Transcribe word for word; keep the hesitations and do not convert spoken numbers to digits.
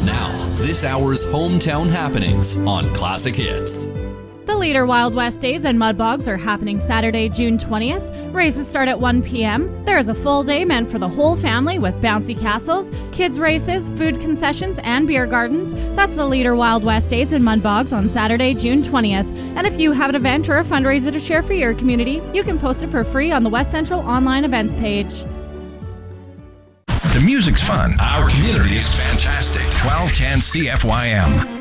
Now, this hour's hometown happenings on Classic Hits. The Leader Wild West Days and Mud Bogs are happening Saturday, June twentieth. Races start at one p.m. There is a full day meant for the whole family with bouncy castles, kids races, food concessions, and beer gardens. That's the Leader Wild West Days and Mud Bogs on Saturday, June twentieth. And if you have an event or a fundraiser to share for your community, you can post it for free on the West Central online events page. The music's fun. Our community is fantastic. twelve ten C F Y M.